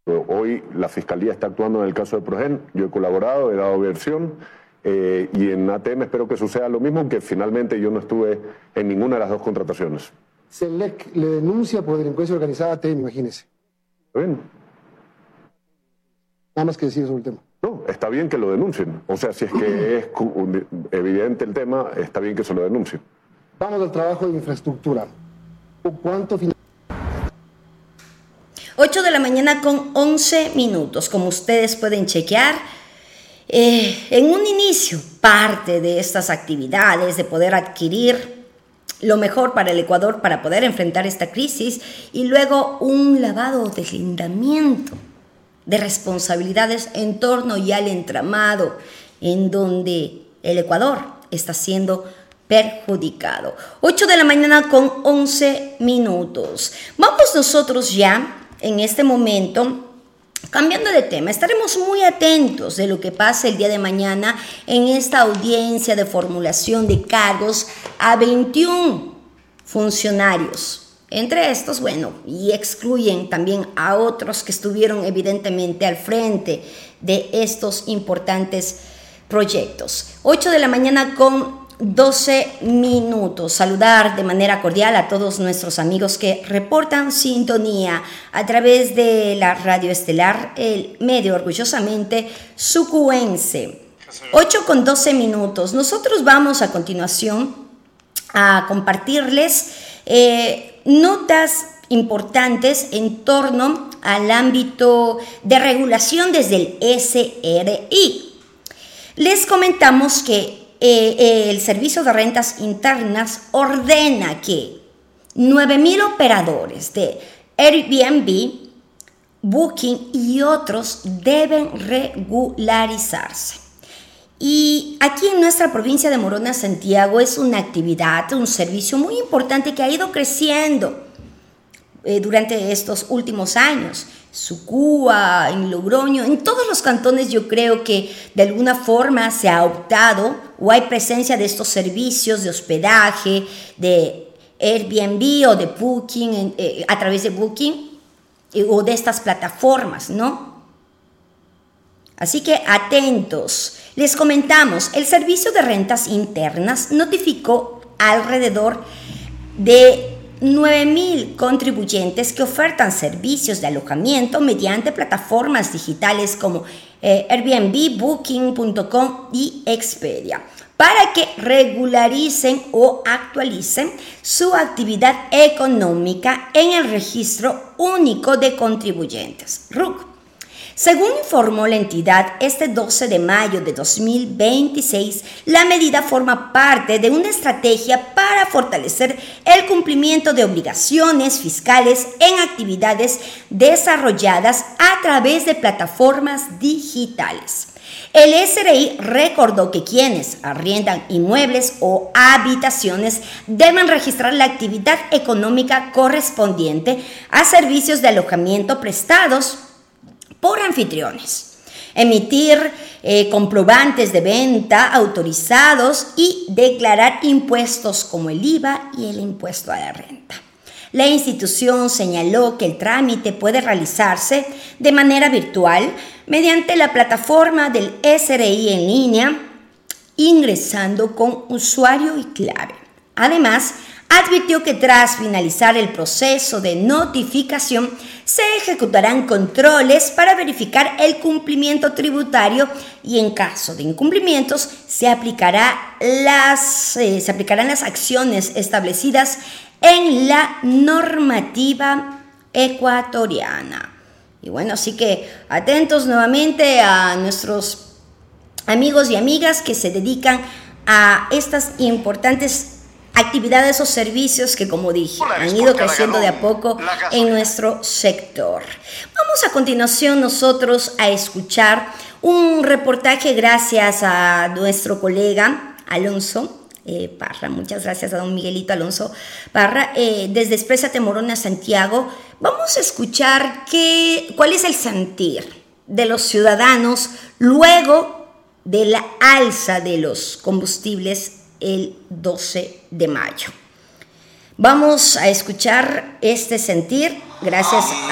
Hoy la Fiscalía está actuando en el caso de Progen, yo he colaborado, he dado versión, y en ATM espero que suceda lo mismo, aunque finalmente yo no estuve en ninguna de las dos contrataciones. SELEC le denuncia por delincuencia organizada a ATM, imagínese. ¿Está bien? Nada más que decir sobre el tema. No, está bien que lo denuncien. O sea, si es que es evidente el tema, está bien que se lo denuncien. Vamos al trabajo de infraestructura. ¿Cuánto 8 de la mañana con 11 minutos. Como ustedes pueden chequear, en un inicio, parte de estas actividades de poder adquirir lo mejor para el Ecuador para poder enfrentar esta crisis, y luego un lavado, deslindamiento de responsabilidades en torno ya al entramado en donde el Ecuador está siendo perjudicado. 8 de la mañana con 11 minutos. Vamos nosotros ya en este momento, cambiando de tema, estaremos muy atentos de lo que pase el día de mañana en esta audiencia de formulación de cargos a 21 funcionarios. Entre estos, y excluyen también a otros que estuvieron evidentemente al frente de estos importantes proyectos. 8 de la mañana con 12 minutos. Saludar de manera cordial a todos nuestros amigos que reportan sintonía a través de la Radio Estelar, el medio orgullosamente sucuense. 8 con 12 minutos. Nosotros vamos a continuación a compartirles notas importantes en torno al ámbito de regulación desde el SRI. Les comentamos que el Servicio de Rentas Internas ordena que 9,000 operadores de Airbnb, Booking y otros deben regularizarse. Y aquí en nuestra provincia de Morona, Santiago, es una actividad, un servicio muy importante que ha ido creciendo durante estos últimos años. Sucúa, en Logroño, en todos los cantones yo creo que de alguna forma se ha optado o hay presencia de estos servicios de hospedaje, de Airbnb o de Booking, a través de Booking o de estas plataformas, ¿no? Así que atentos. Les comentamos, el Servicio de Rentas Internas notificó alrededor de 9,000 contribuyentes que ofertan servicios de alojamiento mediante plataformas digitales como Airbnb, Booking.com y Expedia, para que regularicen o actualicen su actividad económica en el Registro Único de Contribuyentes, RUC. Según informó la entidad, este 12 de mayo de 2026, la medida forma parte de una estrategia para fortalecer el cumplimiento de obligaciones fiscales en actividades desarrolladas a través de plataformas digitales. El SRI recordó que quienes arriendan inmuebles o habitaciones deben registrar la actividad económica correspondiente a servicios de alojamiento prestados por anfitriones, emitir comprobantes de venta autorizados y declarar impuestos como el IVA y el impuesto a la renta. La institución señaló que el trámite puede realizarse de manera virtual mediante la plataforma del SRI en línea, ingresando con usuario y clave. Además, advirtió que tras finalizar el proceso de notificación se ejecutarán controles para verificar el cumplimiento tributario y en caso de incumplimientos se aplicarán las acciones establecidas en la normativa ecuatoriana. Y así que atentos nuevamente a nuestros amigos y amigas que se dedican a estas importantes actividades o servicios que, como dije, han ido creciendo de a poco en nuestro sector. Vamos a continuación nosotros a escuchar un reportaje gracias a nuestro colega Alonso Parra. Muchas gracias a don Miguelito Alonso Parra. Desde Exprésate Morona, Santiago, vamos a escuchar cuál es el sentir de los ciudadanos luego de la alza de los combustibles el 12 de mayo. Vamos a escuchar este sentir gracias